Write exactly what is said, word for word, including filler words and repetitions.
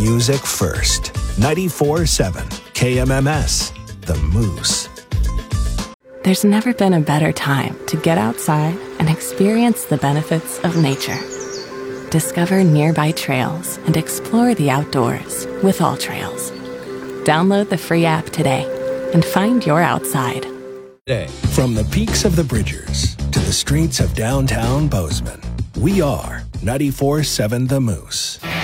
music first. ninety-four point seven K M M S, The Moose. There's never been a better time to get outside and experience the benefits of nature. Discover nearby trails and explore the outdoors with All Trails. Download the free app today and find your outside. From the peaks of the Bridgers to the streets of downtown Bozeman, we are ninety-four point seven The Moose.